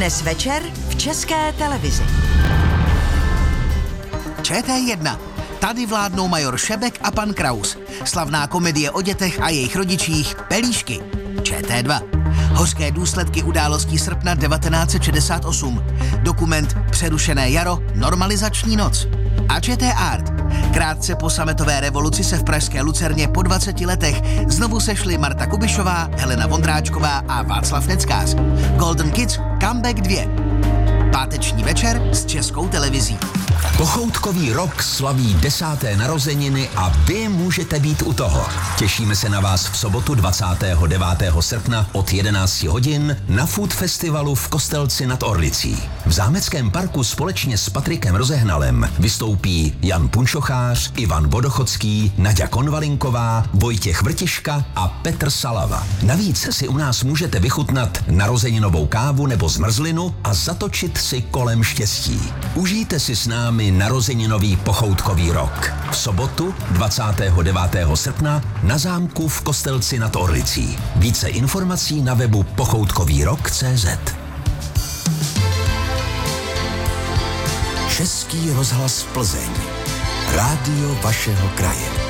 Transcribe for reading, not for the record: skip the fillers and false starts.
Dnes večer v České televizi. ČT1. Tady vládnou major Šebek a pan Kraus. Slavná komedie o dětech a jejich rodičích Pelíšky. ČT2. Hořké důsledky událostí srpna 1968. Dokument Přerušené jaro, normalizační noc. A ČT Art. Krátce po sametové revoluci se v pražské Lucerně po 20 letech znovu sešli Marta Kubišová, Helena Vondráčková a Václav Neckář. Golden Kids Comeback 2. Páteční večer s Českou televizí. Pochoutkový rok slaví 10. narozeniny a vy můžete být u toho. Těšíme se na vás v sobotu 29. srpna od 11 hodin na Food Festivalu v Kostelci nad Orlicí. V Zámeckém parku společně s Patrikem Rozehnalem vystoupí Jan Punčochář, Ivan Vodochodský, Naďa Konvalinková, Vojtěch Vrtiška a Petr Salava. Navíc si u nás můžete vychutnat narozeninovou kávu nebo zmrzlinu a zatočit si kolem štěstí. Užijte si s námi narozeninový pochoutkový rok. V sobotu 29. srpna na zámku v Kostelci nad Orlicí. Více informací na webu pochoutkovýrok.cz. Český rozhlas Plzeň. Rádio vašeho kraje.